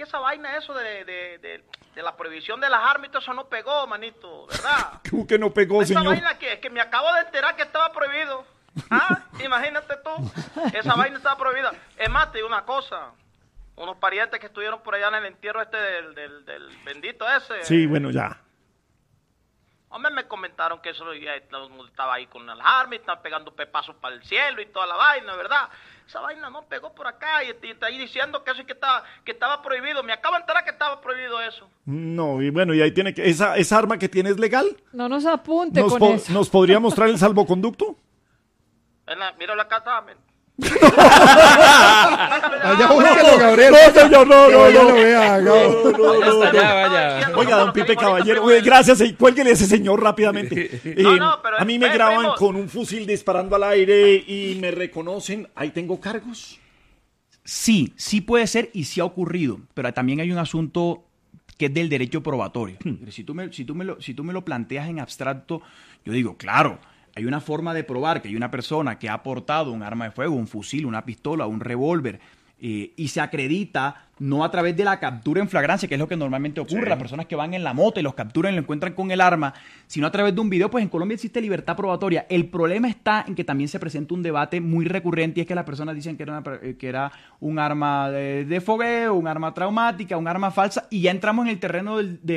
aquí esa vaina, eso de la prohibición de las armas y todo eso no pegó, manito, ¿verdad? ¿Cómo que no pegó, esa señor? Vaina que me acabo de enterar que estaba prohibido. Ah, imagínate tú, esa vaina estaba prohibida. Es más, te digo una cosa, unos parientes que estuvieron por allá en el entierro del bendito ese. Sí, bueno, ya. Hombre, me comentaron que eso ya estaba ahí con las armas, estaban pegando pepazos para el cielo y toda la vaina, ¿verdad? Esa vaina no pegó por acá y está ahí diciendo que eso que estaba prohibido. Me acabo de enterar que estaba prohibido eso. No, y bueno, y ahí tiene que... ¿Esa arma que tiene es legal? No nos apunte con eso. ¿Nos podría mostrar el salvoconducto? Míralo acá, está. Allá búsquelo, Gabriel. No, señor, no. Vaya. Oiga, don Pipe Caballero, gracias, cuélguele a ese señor rápidamente. Pero a mí me graban con un fusil disparando al aire y me reconocen. Ahí tengo cargos. Sí puede ser y sí ha ocurrido, pero también hay un asunto que es del derecho probatorio. Si tú me lo planteas en abstracto, yo digo, claro, hay una forma de probar que hay una persona que ha portado un arma de fuego, un fusil, una pistola, un revólver, y se acredita no a través de la captura en flagrancia, que es lo que normalmente ocurre, las personas que van en la moto y los capturan y lo encuentran con el arma, sino a través de un video. Pues en Colombia existe libertad probatoria. El problema está en que también se presenta un debate muy recurrente, y es que las personas dicen que era un arma de fogueo, un arma traumática, un arma falsa, y ya entramos en el terreno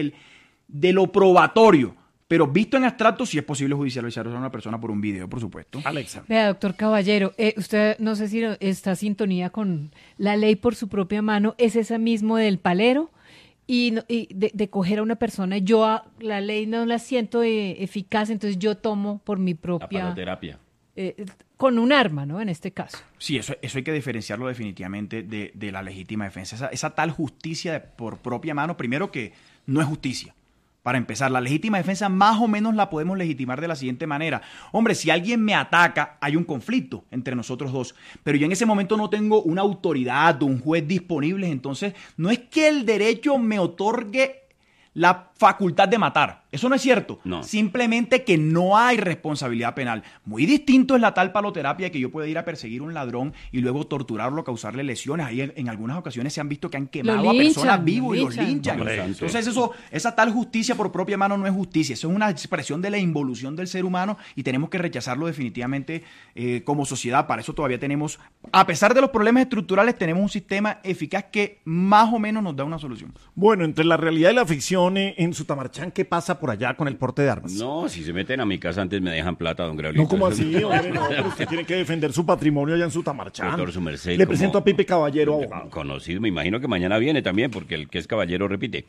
de lo probatorio. Pero visto en abstracto, sí es posible judicializar a una persona por un video, por supuesto. Alexa. Vea, doctor Caballero, usted no sé si está en sintonía con la ley por su propia mano, es esa mismo del palero y de coger a una persona. La ley no la siento eficaz, entonces yo tomo por mi propia... La paloterapia. Con un arma, ¿no? En este caso. Sí, eso hay que diferenciarlo definitivamente de la legítima defensa. Esa tal justicia por propia mano, primero que no es justicia. Para empezar, la legítima defensa más o menos la podemos legitimar de la siguiente manera. Hombre, si alguien me ataca, hay un conflicto entre nosotros dos, pero yo en ese momento no tengo una autoridad o un juez disponibles, entonces no es que el derecho me otorgue la facultad de matar. Eso no es cierto. No. Simplemente que no hay responsabilidad penal. Muy distinto es la tal paloterapia, que yo pueda ir a perseguir a un ladrón y luego torturarlo, causarle lesiones. Ahí en algunas ocasiones se han visto que han quemado a personas vivos y los linchan. Entonces esa tal justicia por propia mano no es justicia. Eso es una expresión de la involución del ser humano y tenemos que rechazarlo definitivamente como sociedad. Para eso todavía tenemos, a pesar de los problemas estructurales, tenemos un sistema eficaz que más o menos nos da una solución. Bueno, entre la realidad y la ficción, en Sutamarchán, ¿qué pasa por allá con el porte de armas? No, si se meten a mi casa antes me dejan plata, don Gabriel. No, ¿cómo así? Hombre, no, pero usted tiene que defender su patrimonio allá en Sutamarchán. Doctor, su merced, Le presento a Pipe Caballero, abogado. Conocido, me imagino que mañana viene también, porque el que es caballero repite.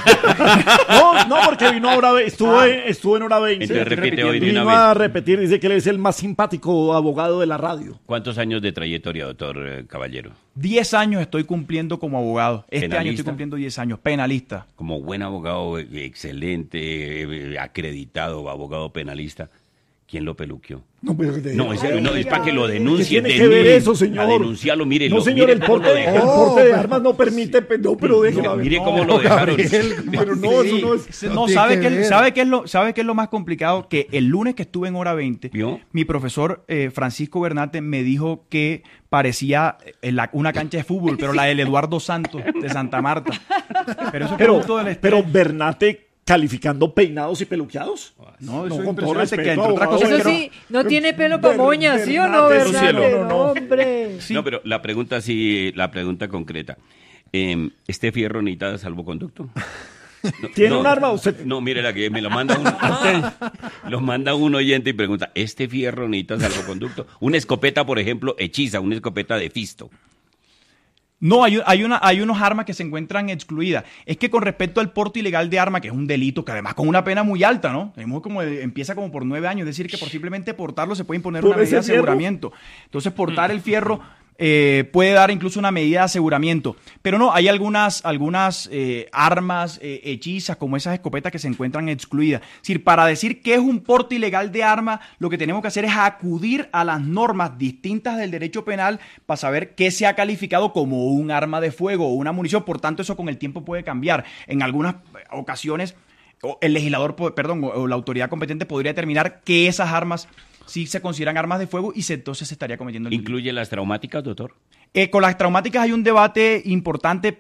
No, porque vino ahora, estuvo en hora 20. Entonces repite hoy de una vino vez. a repetir, dice que él es el más simpático abogado de la radio. ¿Cuántos años de trayectoria, doctor Caballero? 10 años estoy cumpliendo como abogado. Este ¿Penalista? año estoy cumpliendo 10 años. Penalista. Como buen abogado, excelente, acreditado abogado penalista. ¿Quién lo peluqueó? No, pero No, en serio, no, es para que lo denuncie. ¿Qué tiene que ver eso, señor? A denunciarlo, mire. No, señor, mire el cómo lo porte de dejaron. armas no permite, no, pero déjelo. Mire cómo lo dejaron. Pero no, eso no es... No, ¿sabe qué es lo más complicado? Que el lunes que estuve en hora 20, ¿vio? mi profesor Francisco Bernate me dijo que parecía una cancha de fútbol, pero la del Eduardo Santos de Santa Marta. Pero eso es producto del estrés. Pero Bernate calificando peinados y peluqueados. No, eso es con todo impresionante, respeto, que entre otras abogado. cosas Eso sí, no tiene pelo para moña, ¿sí o no, Bernate, Bernate? cielo. No, hombre. Sí. No, pero la pregunta concreta. ¿Este fierro necesita salvoconducto? ¿Tiene un arma usted? No, mire la que me lo manda lo manda un oyente y pregunta, ¿este fierro necesita salvoconducto? Una escopeta, por ejemplo, hechiza, una escopeta de fisto. No, hay unos armas que se encuentran excluidas. Es que con respecto al porte ilegal de arma, que es un delito, que además con una pena muy alta, ¿no? Empieza como por 9 años, es decir, que por simplemente portarlo se puede imponer ¿Por una medida de ese fierro? aseguramiento. Entonces, portar el fierro puede dar incluso una medida de aseguramiento. Pero no, hay algunas armas hechizas, como esas escopetas, que se encuentran excluidas. Es decir, para decir que es un porte ilegal de arma, lo que tenemos que hacer es acudir a las normas distintas del derecho penal para saber qué se ha calificado como un arma de fuego o una munición. Por tanto, eso con el tiempo puede cambiar. En algunas ocasiones, el legislador, o la autoridad competente podría determinar que esas armas sí se consideran armas de fuego y entonces se estaría cometiendo el delito. ¿Incluye las traumáticas, doctor? Con las traumáticas hay un debate importante.